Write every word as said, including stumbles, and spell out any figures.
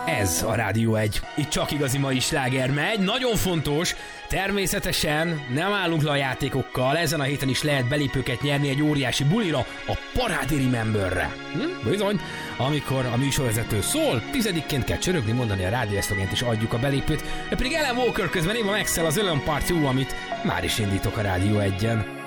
Ez a Rádió egy. Itt csak igazi mai sláger megy. Nagyon fontos, természetesen nem állunk le a játékokkal. Ezen a héten is lehet belépőket nyerni egy óriási bulira, a Parádi Rememberre. Hm? Bizony, amikor a műsorvezető szól, tizedikként kell csörögni, mondani a rádió szlogent, és adjuk a belépőt. De pedig Alan Walker közben éva Maxwell az Ölön Part Two, amit már is indítok a Rádió egyen.